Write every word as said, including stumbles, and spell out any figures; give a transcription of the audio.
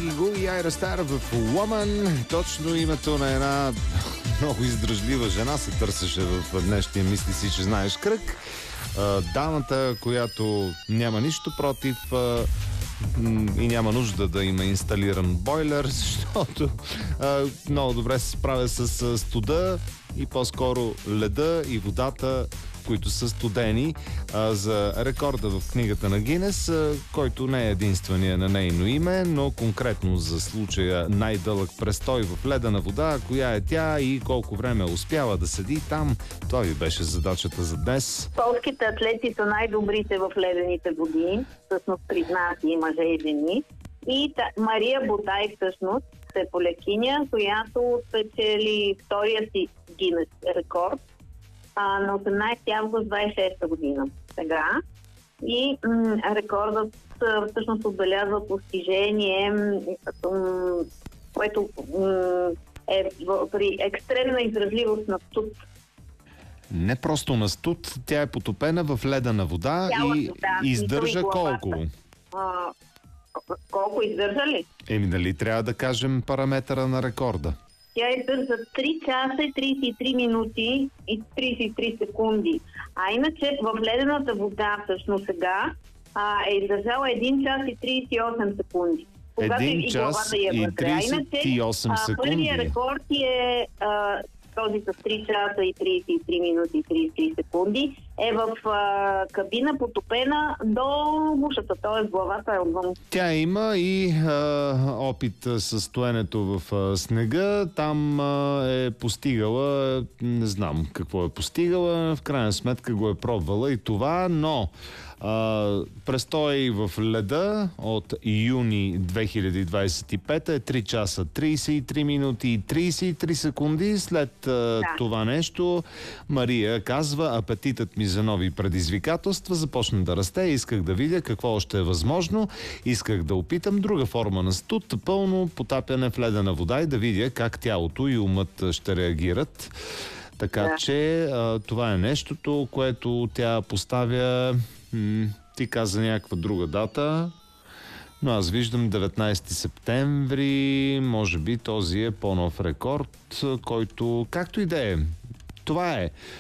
ги го и Айра Стар в Woman. Точно името на една много издръжлива жена се търсеше в днешния Мисли си, че знаеш кръг. Дамата, която няма нищо против и няма нужда да има инсталиран бойлер, защото а, много добре се справя с студа и по-скоро леда и водата, които са студени, а, за рекорда в книгата на Гинес, а, който не е единствения на нейно име, но конкретно за случая най-дълъг престой в ледена вода, коя е тя и колко време успява да седи там. Това ви беше задачата за днес. Полските атлети са най-добрите в ледените води, всъщност признати и мъже и жени. И та, Мария Ботай всъщност е полекиня, която спечели втория си Гинес рекорд а, на осемнадесети август двадесет и шеста година сега. И м- рекордът всъщност отбелязва постижение, м- което м- е в, при екстремна изразливост на студ. Не просто на студ, тя е потопена в ледена вода. Цялата, и да, издържа и колко? А, колко издържа ли? Еми, дали трябва да кажем параметъра на рекорда? Тя издържа три часа и тридесет и три минути и тридесет и три секунди. А иначе в ледената вода всъщност сега а, е издържала един час и тридесет и осем секунди. един час и тридесет и осем секунди. Първият рекорд е а, този с три часа и тридесет и три минути и тридесет и три секунди. Е в а, кабина потопена до гушата, т.е. главата е отвън. Тя има и а, опит с стоенето в а, снега. Там а, е постигала, не знам какво е постигала, в крайна сметка го е пробвала и това, но Uh, престой в леда от юни две хиляди двадесет и пета е три часа тридесет и три минути и тридесет и три секунди. След uh, да. това нещо Мария казва: апетитът ми за нови предизвикателства започна да расте. Исках да видя какво още е възможно. Исках да опитам друга форма на студ, пълно потапяне в ледена вода и да видя как тялото и умът ще реагират. Така да. че uh, това е нещото, което тя поставя. Ти каза някаква друга дата, но аз виждам деветнадесети септември, може би този е по-нов рекорд, който, както и да е, това е.